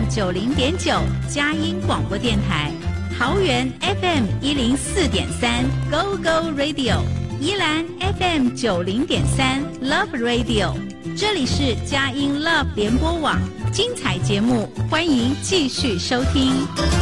90.9佳音广播电台，桃园 FM 104.3 Go Go Radio， 宜兰 FM 90.3 Love Radio， 这里是佳音 Love 联播网，精彩节目，欢迎继续收听。